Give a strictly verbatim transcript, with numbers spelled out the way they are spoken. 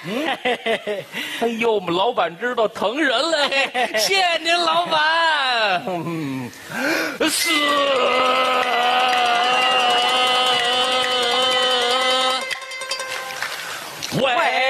哎呦，我们老板知道疼人了，谢谢您，老板。是。